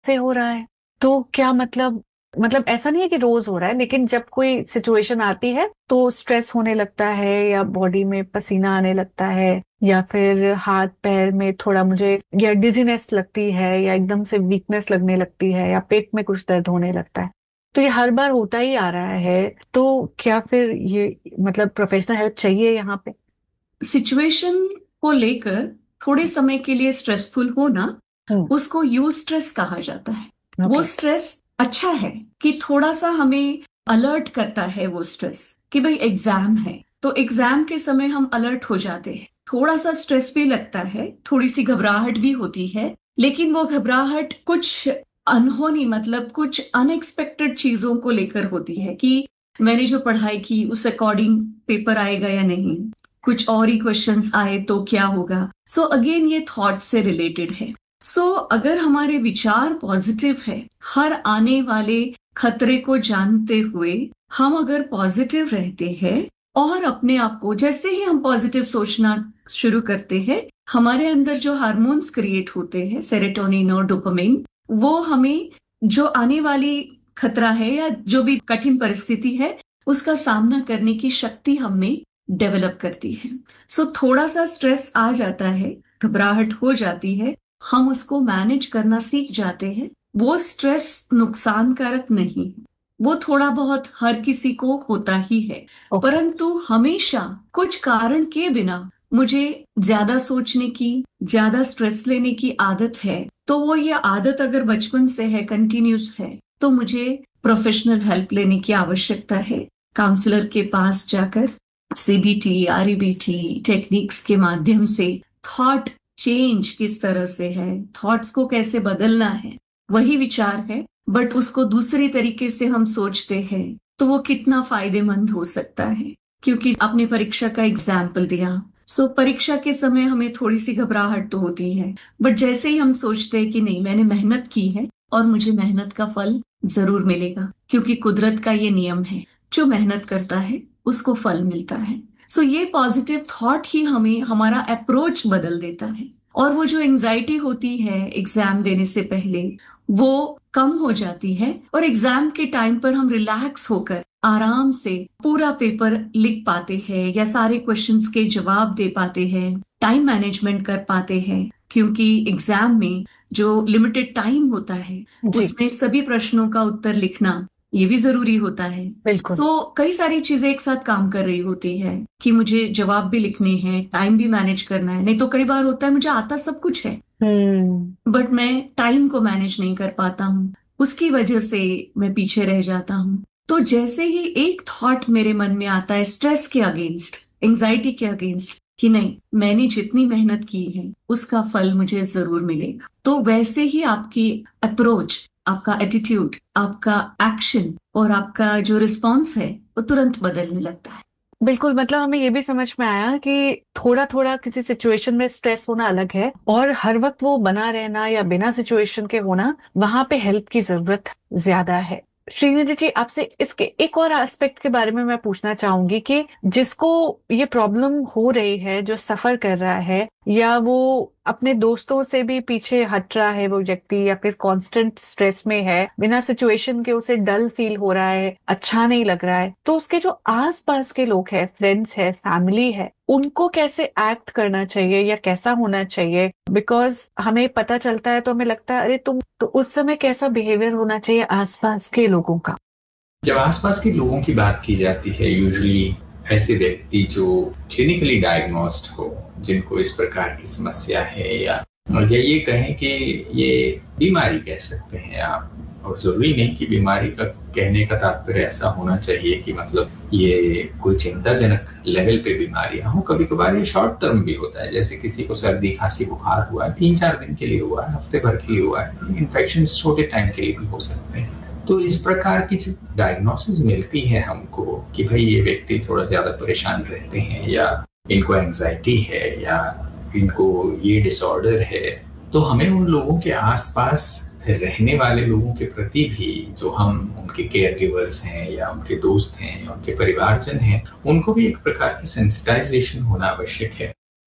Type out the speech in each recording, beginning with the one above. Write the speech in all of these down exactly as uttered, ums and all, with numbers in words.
से हो रहा है? तो क्या मतलब मतलब ऐसा नहीं है कि रोज हो रहा है, लेकिन जब कोई सिचुएशन आती है तो स्ट्रेस होने लगता है, या बॉडी में पसीना आने लगता है, या फिर हाथ पैर में थोड़ा मुझे या डिजीनेस लगती है, या एकदम से वीकनेस लगने लगती है, या पेट में कुछ दर्द होने लगता है, तो ये हर बार होता ही आ रहा है, तो क्या फिर ये मतलब प्रोफेशनल हेल्प चाहिए यहाँ पे? सिचुएशन को लेकर थोड़े समय के लिए स्ट्रेसफुल होना, हम्म। उसको यू स्ट्रेस कहा जाता है। वो ओके। स्ट्रेस अच्छा है कि थोड़ा सा हमें अलर्ट करता है। वो स्ट्रेस कि भाई एग्जाम है, तो एग्जाम के समय हम अलर्ट हो जाते हैं, थोड़ा सा स्ट्रेस भी लगता है, थोड़ी सी घबराहट भी होती है, लेकिन वो घबराहट कुछ अनहोनी, मतलब कुछ अनएक्सपेक्टेड चीजों को लेकर होती है कि मैंने जो पढ़ाई की उस अकॉर्डिंग पेपर आएगा या नहीं, कुछ और ही क्वेश्चंस आए तो क्या होगा। सो अगेन ये थॉट से रिलेटेड है। सो so, अगर हमारे विचार पॉजिटिव है, हर आने वाले खतरे को जानते हुए हम अगर पॉजिटिव रहते हैं, और अपने आप को जैसे ही हम पॉजिटिव सोचना शुरू करते हैं, हमारे अंदर जो हार्मोन्स क्रिएट होते हैं, सेरोटोनिन और डोपामिन, वो हमें जो आने वाली खतरा है या जो भी कठिन परिस्थिति है, उसका सामना करने की शक्ति हमें डेवलप करती है। सो so, थोड़ा सा स्ट्रेस आ जाता है, घबराहट हो जाती है, हम उसको मैनेज करना सीख जाते हैं। वो स्ट्रेस नुकसानकारक नहीं है, वो थोड़ा बहुत हर किसी को होता ही है, ओके। परंतु हमेशा कुछ कारण के बिना मुझे ज्यादा सोचने की, ज्यादा स्ट्रेस लेने की आदत है, तो वो ये आदत अगर बचपन से है, कंटिन्यूस है, तो मुझे प्रोफेशनल हेल्प लेने की आवश्यकता है। काउंसलर के पास जाकर सीबीटी, आरईबीटी टेक्निक्स के माध्यम से थॉट चेंज किस तरह से है, थॉट्स को कैसे बदलना है, वही विचार है, बट उसको दूसरी तरीके से हम सोचते हैं तो वो कितना फायदेमंद हो सकता है। क्योंकि आपने परीक्षा का एग्जाम्पल दिया, सो परीक्षा के समय हमें थोड़ी सी घबराहट तो होती है, बट जैसे ही हम सोचते हैं कि नहीं, मैंने मेहनत की है और मुझे मेहनत का फल जरूर मिलेगा, क्योंकि कुदरत का ये नियम है, जो मेहनत करता है उसको फल मिलता है। सो ये पॉजिटिव थॉट ही हमें हमारा अप्रोच बदल देता है, और वो जो एंजाइटी होती है एग्जाम देने से पहले, वो कम हो जाती है, और एग्जाम के टाइम पर हम रिलैक्स होकर आराम से पूरा पेपर लिख पाते हैं, या सारे क्वेश्चंस के जवाब दे पाते हैं, टाइम मैनेजमेंट कर पाते हैं। क्योंकि एग्जाम में जो लिमिटेड टाइम होता है, जी। उसमें सभी प्रश्नों का उत्तर लिखना ये भी जरूरी होता है। बिल्कुल। तो कई सारी चीजें एक साथ काम कर रही होती है कि मुझे जवाब भी लिखने हैं, टाइम भी मैनेज करना है। नहीं तो कई बार होता है मुझे आता सब कुछ है, हम्म। बट मैं टाइम को मैनेज नहीं कर पाता हूँ, उसकी वजह से मैं पीछे रह जाता हूँ। तो जैसे ही एक थॉट मेरे मन में आता है स्ट्रेस के अगेंस्ट, एंजाइटी के अगेंस्ट, कि नहीं, मैंने जितनी मेहनत की है उसका फल मुझे जरूर मिलेगा, तो वैसे ही आपकी अप्रोच, आपका एटीट्यूड, आपका एक्शन और आपका जो रिस्पॉन्स है वो तुरंत बदलने लगता है। बिल्कुल, मतलब हमें ये भी समझ में आया कि थोड़ा थोड़ा किसी सिचुएशन में स्ट्रेस होना अलग है, और हर वक्त वो बना रहना या बिना सिचुएशन के होना, वहां पे हेल्प की जरूरत ज्यादा है। श्रीनिधि जी, आपसे इसके एक और एस्पेक्ट के बारे में मैं पूछना चाहूंगी कि जिसको ये प्रॉब्लम हो रही है, जो सफर कर रहा है, या वो अपने दोस्तों से भी पीछे हट रहा है वो व्यक्ति, या फिर कांस्टेंट स्ट्रेस में है, बिना सिचुएशन के उसे डल फील हो रहा है, अच्छा नहीं लग रहा है, तो उसके जो आस पास के लोग हैं, फ्रेंड्स है, फैमिली है, उनको कैसे एक्ट करना चाहिए या कैसा होना चाहिए? बिकॉज हमें पता चलता है तो हमें लगता है अरे तुम तो, उस समय कैसा बिहेवियर होना चाहिए आसपास के लोगों का? जब आसपास के लोगों की बात की जाती है, यूजुअली ऐसे व्यक्ति जो क्लिनिकली डायग्नोस्ड हो, जिनको इस प्रकार की समस्या है, या या ये कहें कि ये बीमारी कह सकते हैं आप, और जरूरी नहीं कि बीमारी का कहने का तात्पर्य ऐसा होना चाहिए कि मतलब ये कोई चिंताजनक लेवल पे बीमारियां हो। कभी कभार ये शॉर्ट टर्म भी होता है, जैसे किसी को सर्दी खांसी बुखार हुआ है, तीन चार दिन के लिए हुआ है, हफ्ते भर के लिए हुआ है, इन्फेक्शन छोटे टाइम के लिए भी हो सकते हैं। तो इस प्रकार की जब डायग्नोसिस मिलती है हमको कि भाई ये व्यक्ति थोड़ा ज्यादा परेशान रहते हैं, या इनको एंजाइटी है, या इनको ये डिसऑर्डर है, तो हमें उन लोगों के आसपास रहने वाले लोगों के प्रति भी, जो हम उनके केयर गिवर्स हैं या उनके दोस्त हैं या उनके परिवारजन हैं, उनको भी एक प्रकार की सेंसिटाइजेशन होना आवश्यक है।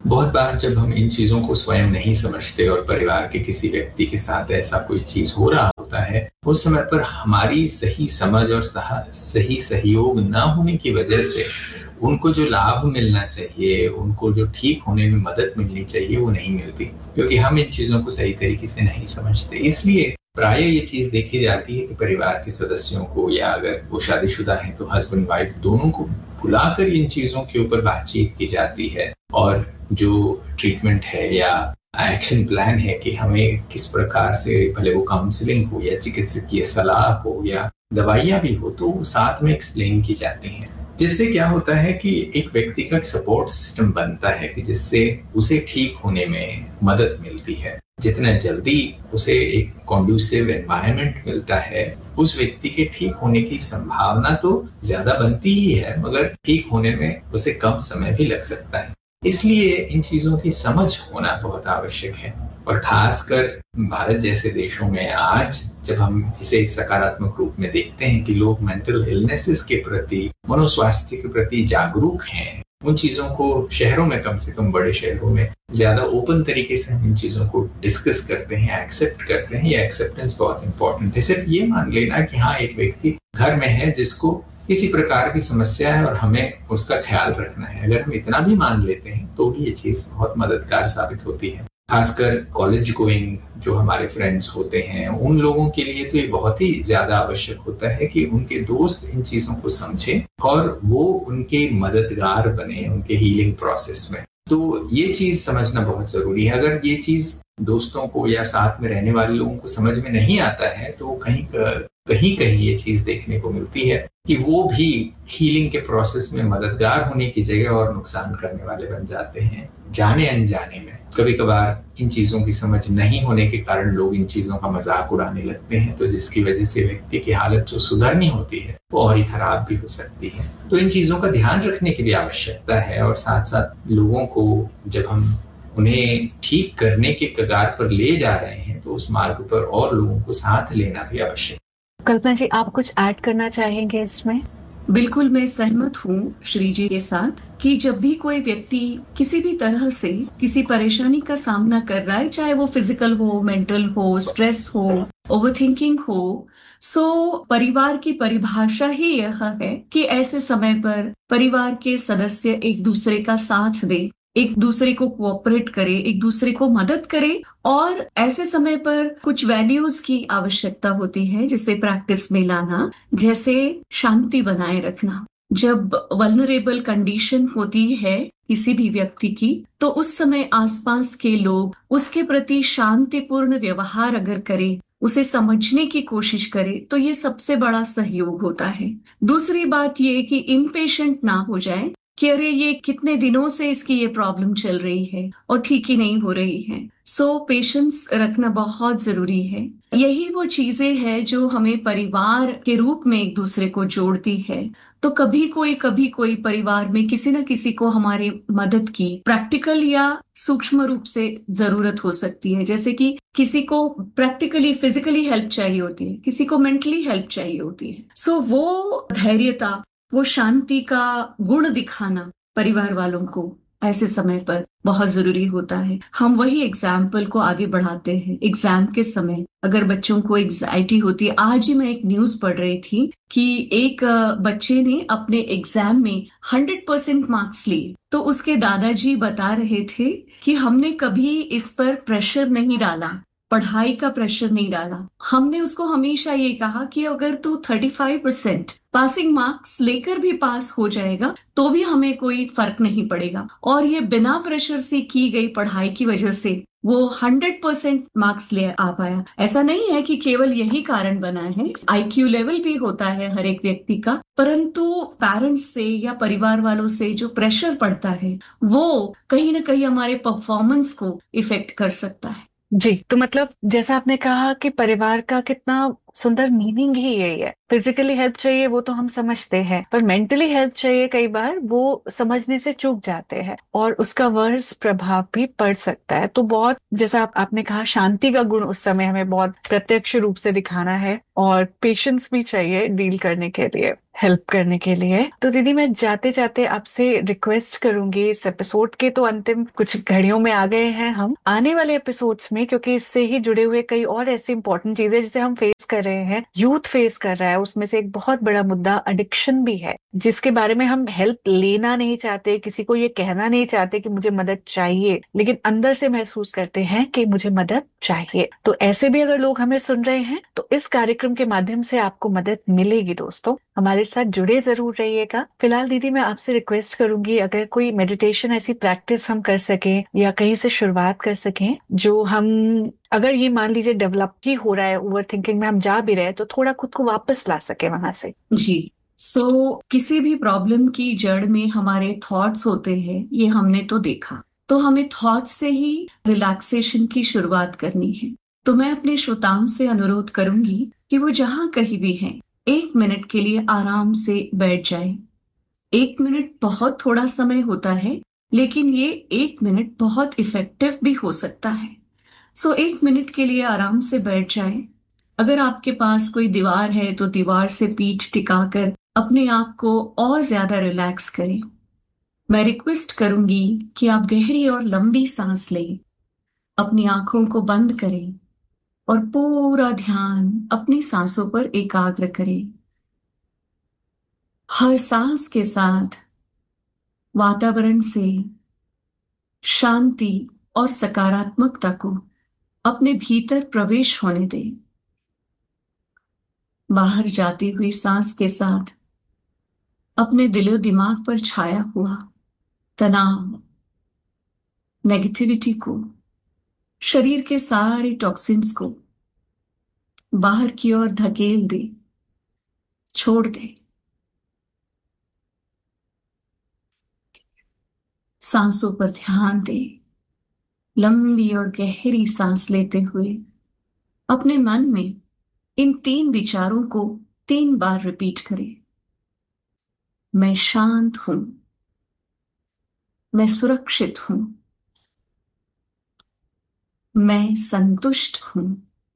बहुत बार जब हम इन चीजों को स्वयं नहीं समझते और परिवार के किसी व्यक्ति के साथ ऐसा कोई चीज हो रहा होता है, उस समय पर हमारी सही समझ और सही सहयोग न होने की वजह से उनको जो लाभ मिलना चाहिए, उनको जो ठीक होने में मदद मिलनी चाहिए, वो नहीं मिलती, क्योंकि हम इन चीजों को सही तरीके से नहीं समझते। इसलिए प्राय ये चीज देखी जाती है कि परिवार के सदस्यों को, या अगर वो शादीशुदा हैं तो हस्बैंड वाइफ दोनों को बुलाकर इन चीजों के ऊपर बातचीत की जाती है, और जो ट्रीटमेंट है या एक्शन प्लान है कि हमें किस प्रकार से, भले वो काउंसलिंग हो या चिकित्सकीय सलाह हो या दवाइयां भी हो, तो वो साथ में एक्सप्लेन की जाती हैं। जिससे क्या होता है कि एक व्यक्ति का सपोर्ट सिस्टम बनता है कि जिससे उसे ठीक होने में मदद मिलती है। जितना जल्दी उसे एक कॉन्ड्यूसिव एनवायरनमेंट मिलता है, उस व्यक्ति के ठीक होने की संभावना तो ज्यादा बनती ही है, मगर ठीक होने में उसे कम समय भी लग सकता है। इसलिए इन चीजों की समझ होना बहुत आवश्यक है, और खासकर भारत जैसे देशों में आज जब हम इसे एक सकारात्मक रूप में देखते हैं कि लोग मेंटल इलनेसेस के प्रति, मनोस्वास्थ्य के प्रति जागरूक हैं, उन चीजों को शहरों में, कम से कम बड़े शहरों में ज्यादा ओपन तरीके से हम इन चीजों को डिस्कस करते हैं, एक्सेप्ट करते हैं। ये एक्सेप्टेंस बहुत इंपॉर्टेंट है। सिर्फ ये मान लेना कि हाँ, एक व्यक्ति घर में है जिसको किसी प्रकार की समस्या है और हमें उसका ख्याल रखना है, अगर हम इतना भी मान लेते हैं तो भी ये चीज बहुत मददगार साबित होती है। खासकर कॉलेज गोइंग जो हमारे फ्रेंड्स होते हैं, उन लोगों के लिए तो ये बहुत ही ज्यादा आवश्यक होता है कि उनके दोस्त इन चीजों को समझें और वो उनके मददगार बने उनके हीलिंग प्रोसेस में। तो ये चीज समझना बहुत जरूरी है। अगर ये चीज दोस्तों को या साथ में रहने वाले लोगों को समझ में नहीं आता है, तो कहीं कहीं कहीं ये चीज देखने को मिलती है कि वो भी हीलिंग के प्रोसेस में मददगार होने की जगह और नुकसान करने वाले बन जाते हैं, जाने अनजाने में। कभी कभार इन चीजों की समझ नहीं होने के कारण लोग इन चीजों का मजाक उड़ाने लगते हैं, तो जिसकी वजह से व्यक्ति की हालत जो सुधरनी होती है वो और ही खराब भी हो सकती है। तो इन चीजों का ध्यान रखने की भी आवश्यकता है, और साथ साथ लोगों को जब हम उन्हें ठीक करने के कगार पर ले जा रहे हैं, तो उस मार्ग पर और लोगों को साथ लेना भी आवश्यक। कल्पना जी, आप कुछ ऐड करना चाहेंगे इसमें? बिल्कुल, मैं सहमत हूँ श्री जी के साथ कि जब भी कोई व्यक्ति किसी भी तरह से किसी परेशानी का सामना कर रहा है, चाहे वो फिजिकल हो, मेंटल हो, स्ट्रेस हो, ओवरथिंकिंग हो, सो परिवार की परिभाषा ही यह है कि ऐसे समय पर परिवार के सदस्य एक दूसरे का साथ दे, एक दूसरे को कोऑपरेट करे, एक दूसरे को मदद करे, और ऐसे समय पर कुछ वैल्यूज की आवश्यकता होती है जिसे प्रैक्टिस में लाना, जैसे शांति बनाए रखना। जब वल्नरेबल कंडीशन होती है किसी भी व्यक्ति की, तो उस समय आसपास के लोग उसके प्रति शांतिपूर्ण व्यवहार अगर करें, उसे समझने की कोशिश करे, तो ये सबसे बड़ा सहयोग होता है। दूसरी बात ये कि इम्पेशेंट ना हो जाए कि अरे ये कितने दिनों से इसकी ये प्रॉब्लम चल रही है और ठीक ही नहीं हो रही है। सो पेशेंस रखना बहुत जरूरी है। यही वो चीजें हैं जो हमें परिवार के रूप में एक दूसरे को जोड़ती है। तो कभी कोई कभी कोई परिवार में किसी न किसी को हमारे मदद की प्रैक्टिकल या सूक्ष्म रूप से जरूरत हो सकती है। जैसे कि किसी को प्रैक्टिकली फिजिकली हेल्प चाहिए होती है, किसी को मेंटली हेल्प चाहिए होती है। सो वो धैर्यता, वो शांति का गुण दिखाना परिवार वालों को ऐसे समय पर बहुत जरूरी होता है। हम वही एग्जाम्पल को आगे बढ़ाते हैं। एग्जाम के समय अगर बच्चों को एंजाइटी होती है, आज ही मैं एक न्यूज पढ़ रही थी कि एक बच्चे ने अपने एग्जाम में हंड्रेड परसेंट मार्क्स लिए, तो उसके दादाजी बता रहे थे कि हमने कभी इस पर प्रेशर नहीं डाला, पढ़ाई का प्रेशर नहीं डाला। हमने उसको हमेशा ये कहा कि अगर तू पैंतीस परसेंट पासिंग मार्क्स लेकर भी पास हो जाएगा तो भी हमें कोई फर्क नहीं पड़ेगा। और ये बिना प्रेशर से की गई पढ़ाई की वजह से वो हंड्रेड परसेंट मार्क्स ले आ पाया। ऐसा नहीं है कि केवल यही कारण बना है, आईक्यू लेवल भी होता है हर एक व्यक्ति का, परंतु पेरेंट्स से या परिवार वालों से जो प्रेशर पड़ता है वो कहीं ना कहीं हमारे परफॉर्मेंस को इफेक्ट कर सकता है। जी, तो मतलब जैसा आपने कहा कि परिवार का कितना सुंदर मीनिंग ही यही है। फिजिकली हेल्प चाहिए वो तो हम समझते हैं, पर मेंटली हेल्प चाहिए कई बार वो समझने से चूक जाते हैं और उसका वर्स प्रभाव भी पड़ सकता है। तो बहुत, जैसा आप, आपने कहा, शांति का गुण उस समय हमें बहुत प्रत्यक्ष रूप से दिखाना है और पेशेंस भी चाहिए डील करने के लिए, हेल्प करने के लिए। तो दीदी, मैं जाते जाते आपसे रिक्वेस्ट करूंगी, इस एपिसोड के तो अंतिम कुछ घड़ियों में आ गए हैं हम, आने वाले एपिसोड्स में, क्योंकि इससे ही जुड़े हुए कई और ऐसी इंपॉर्टेंट चीजें जिसे हम फेस कर रहे हैं, यूथ फेस कर रहा है, उसमें से एक बहुत बड़ा मुद्दा एडिक्शन भी है, जिसके बारे में हम हेल्प लेना नहीं चाहते, किसी को ये कहना नहीं चाहते कि मुझे मदद चाहिए, लेकिन अंदर से महसूस करते हैं कि मुझे मदद चाहिए। तो ऐसे भी अगर लोग हमें सुन रहे हैं तो इस कार्यक्रम के माध्यम से आपको मदद मिलेगी। दोस्तों, हमारे साथ जुड़े जरूर रहिएगा। फिलहाल दीदी, मैं आपसे रिक्वेस्ट करूंगी, अगर कोई मेडिटेशन ऐसी प्रैक्टिस हम कर सकें या कहीं से शुरुआत कर सकें, जो हम, अगर ये मान लीजिए डेवलप ही हो रहा है, ओवर थिंकिंग में हम जा भी रहे हैं, तो थोड़ा खुद को वापस ला सके वहां से। जी। सो so, किसी भी प्रॉब्लम की जड़ में हमारे थॉट्स होते हैं, ये हमने तो देखा। तो हमें थॉट्स से ही रिलैक्सेशन की शुरुआत करनी है। तो मैं अपने श्रोताओं से अनुरोध करूंगी कि वो जहां कहीं भी हैं, एक मिनट के लिए आराम से बैठ जाए। एक मिनट बहुत थोड़ा समय होता है, लेकिन ये एक मिनट बहुत इफेक्टिव भी हो सकता है। सो so, एक मिनट के लिए आराम से बैठ जाए। अगर आपके पास कोई दीवार है तो दीवार से पीठ टिकाकर अपने आप को और ज्यादा रिलैक्स करें। मैं रिक्वेस्ट करूंगी कि आप गहरी और लंबी सांस लें, अपनी आंखों को बंद करें और पूरा ध्यान अपनी सांसों पर एकाग्र करें। हर सांस के साथ वातावरण से शांति और सकारात्मकता को अपने भीतर प्रवेश होने दें। बाहर जाती हुई सांस के साथ अपने दिलो दिमाग पर छाया हुआ तनाव, नेगेटिविटी को, शरीर के सारे टॉक्सिन्स को बाहर की ओर धकेल दे, छोड़ दे। सांसों पर ध्यान दे। लंबी और गहरी सांस लेते हुए अपने मन में इन तीन विचारों को तीन बार रिपीट करें। मैं शांत हूं, मैं सुरक्षित हूं, मैं संतुष्ट हूं,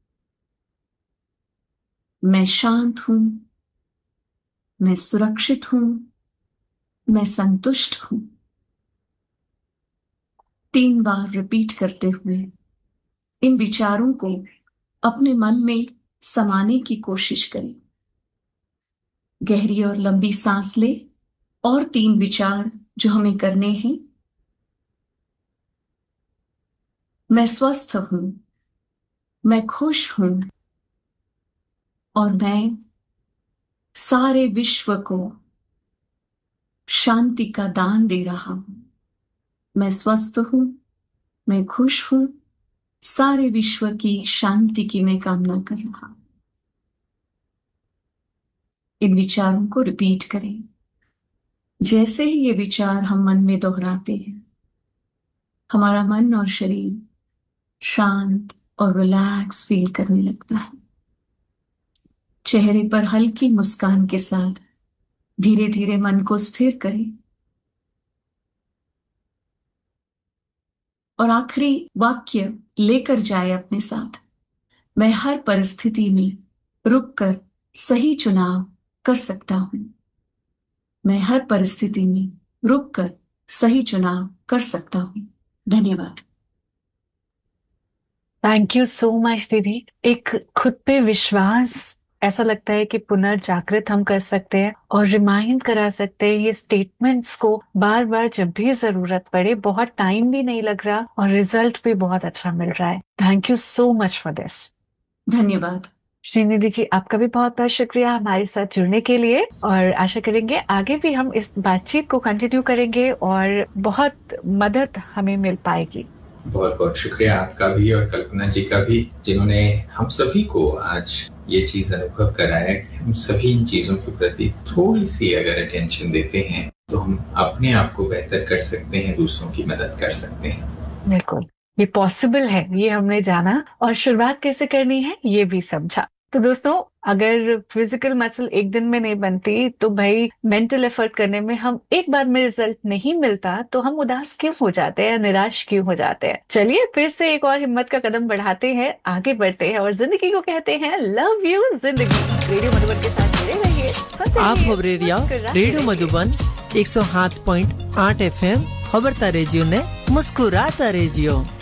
मैं शांत हूं, मैं सुरक्षित हूं, मैं संतुष्ट हूं। तीन बार रिपीट करते हुए इन विचारों को अपने मन में समाने की कोशिश करें। गहरी और लंबी सांस ले और तीन विचार जो हमें करने हैं। मैं स्वस्थ हूं, मैं खुश हूं और मैं सारे विश्व को शांति का दान दे रहा हूं। मैं स्वस्थ हूं, मैं खुश हूं, सारे विश्व की शांति की मैं कामना कर रहा हूं। इन विचारों को रिपीट करें। जैसे ही ये विचार हम मन में दोहराते हैं, हमारा मन और शरीर शांत और रिलैक्स फील करने लगता है। चेहरे पर हल्की मुस्कान के साथ धीरे धीरे मन को स्थिर करें और आखिरी वाक्य लेकर जाए अपने साथ। मैं हर परिस्थिति में रुककर सही चुनाव कर सकता हूं। मैं हर परिस्थिति में रुककर सही चुनाव कर सकता हूं। धन्यवाद। थैंक यू सो मच दीदी। एक खुद पे विश्वास, ऐसा लगता है कि पुनर्जागृत हम कर सकते हैं और रिमाइंड करा सकते हैं ये स्टेटमेंट्स को बार बार जब भी जरूरत पड़े। बहुत टाइम भी नहीं लग रहा और रिजल्ट भी बहुत अच्छा मिल रहा है। Thank you so much for this. धन्यवाद। श्रीनिधि जी, आपका भी बहुत बहुत शुक्रिया हमारे साथ जुड़ने के लिए, और आशा करेंगे आगे भी हम इस बातचीत को कंटिन्यू करेंगे और बहुत मदद हमें मिल पाएगी। बहुत बहुत शुक्रिया आपका भी और कल्पना जी का भी, जिन्होंने हम सभी को आज ये चीज अनुभव कराया कि हम सभी इन चीजों के प्रति थोड़ी सी अगर अटेंशन देते हैं तो हम अपने आप को बेहतर कर सकते हैं, दूसरों की मदद कर सकते हैं। बिल्कुल, ये पॉसिबल है, ये हमने जाना और शुरुआत कैसे करनी है ये भी समझा। तो दोस्तों, अगर फिजिकल मसल एक दिन में नहीं बनती तो भाई मेंटल एफर्ट करने में हम एक बार में रिजल्ट नहीं मिलता तो हम उदास क्यों हो जाते हैं, निराश क्यों हो जाते हैं। चलिए फिर से एक और हिम्मत का कदम बढ़ाते हैं, आगे बढ़ते हैं और जिंदगी को कहते हैं लव यू जिंदगी। रेडियो मधुबन के साथ जुड़े रहिए, सुनते आप रहिए, खबरें रिया मुस्कुराते रेडियो रहिए। मधुबन एक सौ सात पॉइंट आठ एफ एम खबरता रेजियो ने मुस्कुराता रेजियो।